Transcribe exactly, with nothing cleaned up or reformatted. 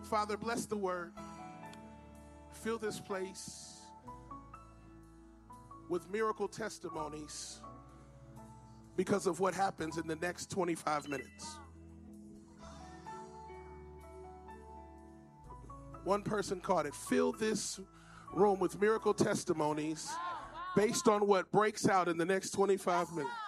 Father, bless the word. Fill this place with miracle testimonies because of what happens in the next twenty-five minutes. One person caught it. Fill this room with miracle testimonies based on what breaks out in the next twenty-five minutes.